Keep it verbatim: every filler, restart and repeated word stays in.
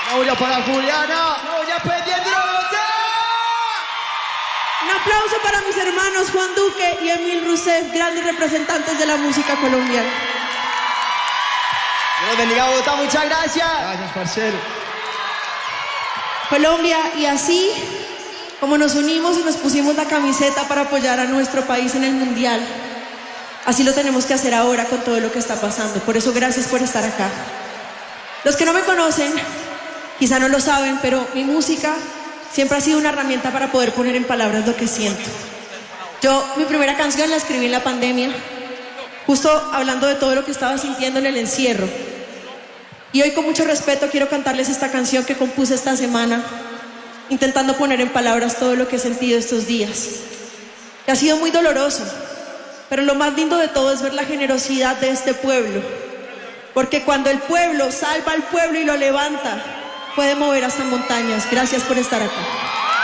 Una olla para Juliana. Una olla pendiente. Un aplauso para mis hermanos Juan Duque y Emil Rousseff, grandes representantes de la música colombiana. Dios bendiga Bogotá, muchas gracias. Gracias, parcero. Colombia, y así como nos unimos y nos pusimos la camiseta para apoyar a nuestro país en el Mundial, así lo tenemos que hacer ahora con todo lo que está pasando. Por eso, gracias por estar acá. Los que no me conocen, quizá no lo saben, pero mi música siempre ha sido una herramienta para poder poner en palabras lo que siento. Yo, mi primera canción la escribí en la pandemia, justo hablando de todo lo que estaba sintiendo en el encierro. Y hoy, con mucho respeto, quiero cantarles esta canción que compuse esta semana, intentando poner en palabras todo lo que he sentido estos días. Que ha sido muy doloroso, pero lo más lindo de todo es ver la generosidad de este pueblo. Porque cuando el pueblo salva al pueblo y lo levanta, puede mover hasta montañas. Gracias por estar acá.